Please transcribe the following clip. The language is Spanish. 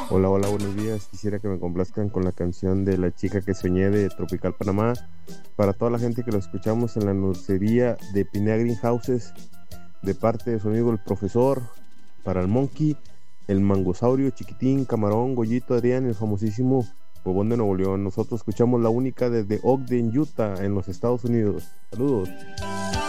Hola, hola, buenos días. Quisiera que me complazcan con la canción de La chica que soñé de Tropical Panamá. Para toda la gente que lo escuchamos en la nursería de Pinea Greenhouses, de parte de su amigo el profesor, para el Monkey, el Mangosaurio, Chiquitín, Camarón, Goyito, Adrián, el famosísimo Bobón de Nuevo León. Nosotros escuchamos la única desde Ogden, Utah, en los Estados Unidos. Saludos.